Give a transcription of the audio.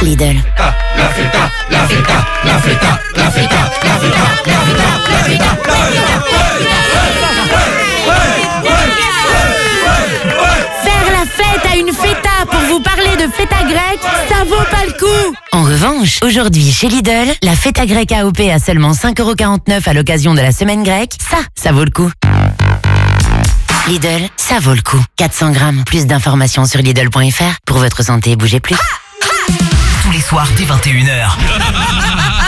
Lidl. La feta, la feta, la feta, la feta, la feta, la feta, la feta, Faire la fête à une feta pour vous parler de feta grecque, ça vaut pas le coup. En revanche, aujourd'hui chez Lidl, la feta grecque AOP à seulement 5,49€ à l'occasion de la semaine grecque, ça vaut le coup. Lidl, ça vaut le coup. 400 grammes. Plus d'informations sur Lidl.fr. Pour votre santé, bougez plus. Tous les soirs dès 21h.